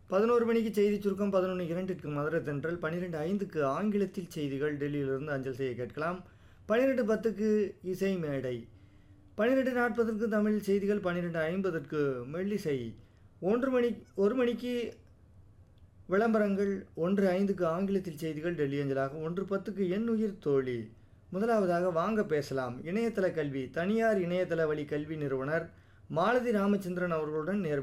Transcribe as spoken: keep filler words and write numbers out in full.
பதினொரு மணிக்கு செய்தி சுருக்கம், பதினொன்று இரண்டிற்கு மதுரை தென்றல், பன்னிரண்டு ஐந்துக்கு ஆங்கிலத்தில் செய்திகள் டெல்லியிலிருந்து அஞ்சல் செய்ய கேட்கலாம். பன்னிரண்டு பத்துக்கு இசை மேடை, பன்னிரண்டு நாற்பதற்கு தமிழ் செய்திகள், பன்னிரண்டு ஐம்பதற்கு மெல்லிசை, ஒன்று மணி ஒரு மணிக்கு விளம்பரங்கள், ஒன்று ஐந்துக்கு ஆங்கிலத்தில் செய்திகள் டெல்லி அஞ்சலாக, ஒன்று பத்துக்கு என் உயிர் தோழி. முதலாவதாக வாங்க பேசலாம், இணையதள கல்வி, தனியார் இணையதள வழி கல்வி நிறுவனர் மாலதி ராமச்சந்திரன் அவர்களுடன் நேர்